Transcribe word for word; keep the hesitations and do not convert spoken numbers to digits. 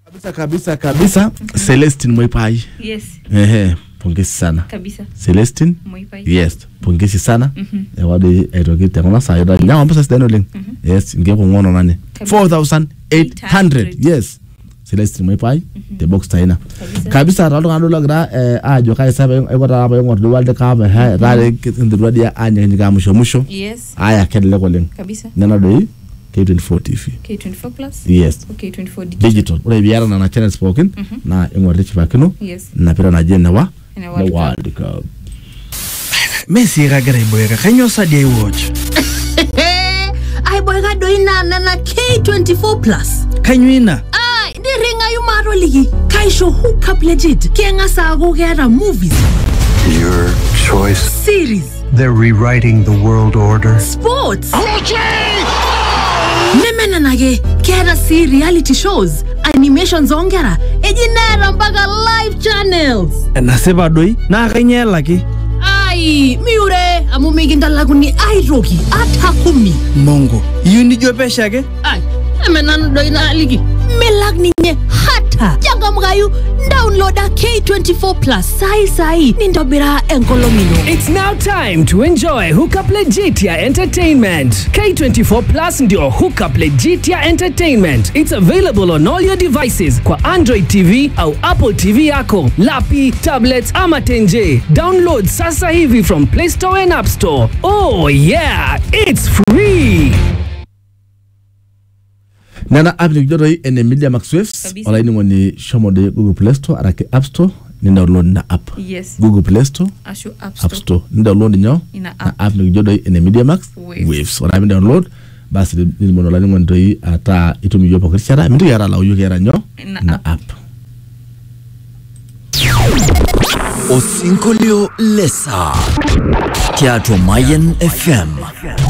Kabisa kabisa kabisa. Celestine Moipai. Yes. Ehe, pongezi sana. Kabisa. Celestine Moipai. Yes, pongezi sana. Mhm. E wadi aitokite kuna saa yoda. Nyama mpesa sidano leng. Yes, ngeko ngono nani. four thousand eight hundred. Yes. Celestine Moipai, the box taina. Kabisa rado ngado lagra eh ajo kai sabe ekota apa yongor duwalde kaba ha rade ndurwadi ya anya nyika musho musho. Yes. Aya kedle ko leng. Kabisa. Nana doi K twenty-four T V. K twenty-four plus? Yes. Okay, twenty-four digital. Digital. Ule biara na na channel spoken na ingorle chipakino. Yes. Na pira na jena wa Na the World Cup. Messi ragara iboyeka kanyo sadi I watch. Ai boyga doina na na K twenty-four plus. Kanyuina. Ai ndi ringa yumaro ligi. Kaisho hook up legit. Kenga sa go gera movies. Your choice. Series. They're rewriting the world order. Sports. Nemena nage kera si reality shows. Animations ongera. Ejinera mpaka live channels. Naseba doi na kanyela ki. Ai miure amumiginda laguni ai rogi atakumi. Mongo. Yuni jopesha ke? Ai emenano doina ligi. Melag ninye hata. Yanga mgayu downloada K twenty-four plus sai sai nindobira enkolomino. It's now time to enjoy Hookup Legitia Entertainment. K twenty-four plus ndio Hookup Legitia Entertainment. It's available on all your devices kwa Android T V au Apple T V yako, lapi, tablets ama tenje. Download sasa hivi from Play Store and App Store. Oh yeah, it's free. Nana app ni jodoi ene Media Max Waves. Ola ini ngoni shomo de Google Play Store arake App Store. Ni download na app. Yes. Google Play Store. Ashu App Store. App Store. Ni download nyo. Ina Na app. app ni jodoi ene Media Max Waves. Waves. Ola ini download. Basi ni mono la ni ngoni doi ata itu mi yopo krichara. Mintu yara la uyu kera nyo. Na Na app. Osinkolio Lesa Teatro Mayen F M.